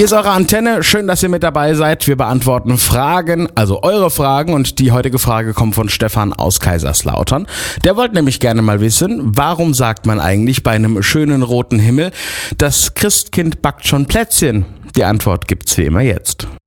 Hier ist eure Antenne. Schön, dass ihr mit dabei seid. Wir beantworten Fragen, also eure Fragen. Und die heutige Frage kommt von Stefan aus Kaiserslautern. Der wollte nämlich gerne mal wissen, warum sagt man eigentlich bei einem schönen roten Himmel, das Christkind backt schon Plätzchen? Die Antwort gibt's wie immer jetzt.